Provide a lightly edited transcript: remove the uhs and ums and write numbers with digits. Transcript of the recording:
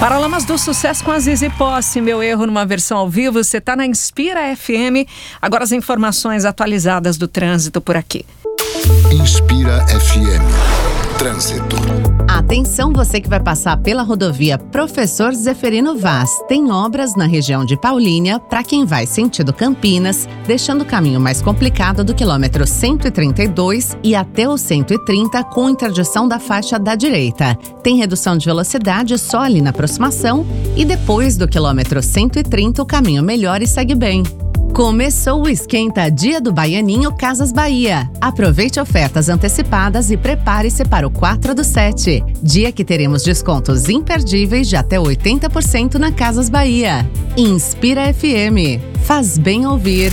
Paralamas do Sucesso com a Zizi Posse, Meu Erro numa versão ao vivo. Você está na Inspira FM. Agora as informações atualizadas do trânsito por aqui. Inspira FM. Trânsito. Atenção, você que vai passar pela rodovia Professor Zeferino Vaz. Tem obras na região de Paulínia para quem vai sentido Campinas, deixando o caminho mais complicado do quilômetro 132 e até o 130 com interdição da faixa da direita. Tem redução de velocidade só ali na aproximação e depois do quilômetro 130 o caminho melhora e segue bem. Começou o Esquenta Dia do Baianinho Casas Bahia. Aproveite ofertas antecipadas e prepare-se para o 4/7, dia que teremos descontos imperdíveis de até 80% na Casas Bahia. Inspira FM. Faz bem ouvir.